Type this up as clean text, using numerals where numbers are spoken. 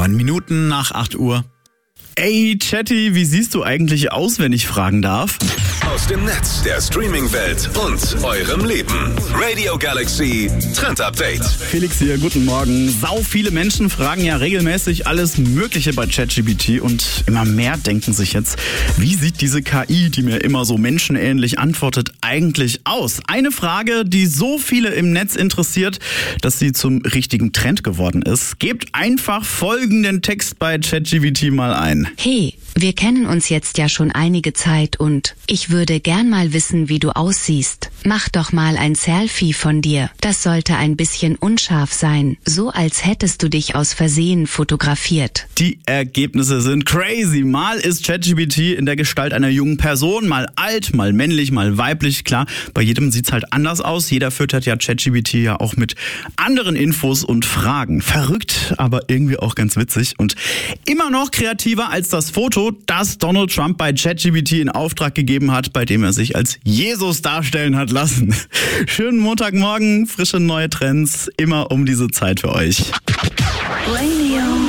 9 Minuten nach 8 Uhr. Ey, Chatty, wie siehst du eigentlich aus, wenn ich fragen darf? Aus dem Netz, der Streaming-Welt und eurem Leben. Radio Galaxy Trend Update. Felix hier, guten Morgen. Sau viele Menschen fragen ja regelmäßig alles Mögliche bei ChatGPT und immer mehr denken sich jetzt, wie sieht diese KI, die mir immer so menschenähnlich antwortet, eigentlich aus? Eine Frage, die so viele im Netz interessiert, dass sie zum richtigen Trend geworden ist. Gebt einfach folgenden Text bei ChatGPT mal ein. Hey, wir kennen uns jetzt ja schon einige Zeit und ich würde gern mal wissen, wie du aussiehst. Mach doch mal ein Selfie von dir. Das sollte ein bisschen unscharf sein, so als hättest du dich aus Versehen fotografiert. Die Ergebnisse sind crazy. Mal ist ChatGPT in der Gestalt einer jungen Person, mal alt, mal männlich, mal weiblich. Klar, bei jedem sieht's halt anders aus. Jeder füttert ja ChatGPT ja auch mit anderen Infos und Fragen. Verrückt, aber irgendwie auch ganz witzig und immer noch kreativer als das Foto, das Donald Trump bei ChatGPT in Auftrag gegeben hat, bei dem er sich als Jesus darstellen hat lassen. Schönen Montagmorgen, frische neue Trends, immer um diese Zeit für euch. Radio